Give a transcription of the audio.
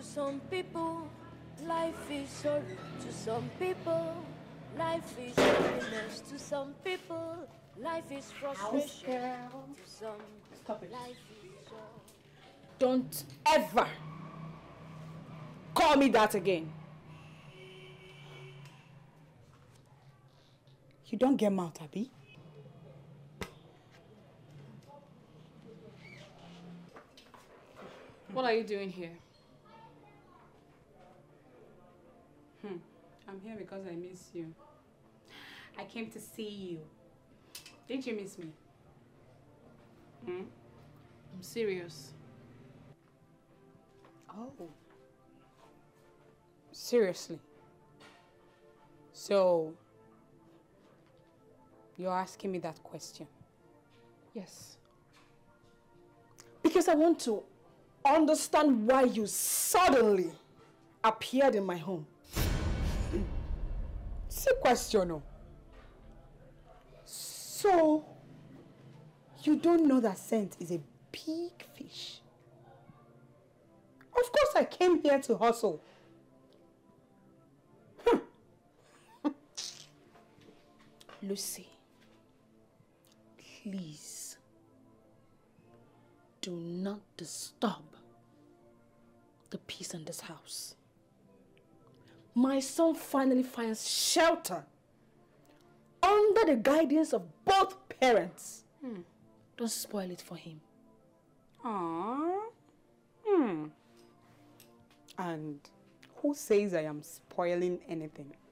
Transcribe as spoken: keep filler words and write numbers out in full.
some people, life is sorrow. To some people, life is happiness. To some people, life is frustration. To some, Stop it. Life is joy. Don't ever call me that again. You don't get mouth, Abby. What are you doing here? Hmm. I'm here because I miss you. I came to see you. Did you miss me? Hmm? I'm serious. Oh. Seriously? So, you're asking me that question? Yes. Because I want to understand why you suddenly appeared in my home. It's a question, no? So, you don't know that Scent is a big fish? Of course I came here to hustle. Hmm. Lucy, please do not disturb the peace in this house. My son finally finds shelter under the guidance of both parents. Hmm. Don't spoil it for him. Aww. Hmm. And who says I am spoiling anything?